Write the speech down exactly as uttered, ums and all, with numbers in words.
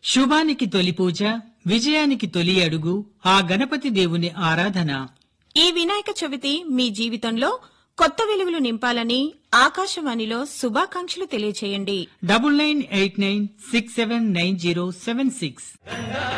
శుభానికి తొలి పూజ, విజయానికి తొలి అడుగు ఆ గణపతి దేవుని ఆరాధన. ఈ వినాయక చవితి మీ జీవితంలో కొత్త వెలుగులు నింపాలని ఆకాశవాణిలో శుభాకాంక్షలు తెలియచేయండి. Double nine eight nine six seven nine zero seven six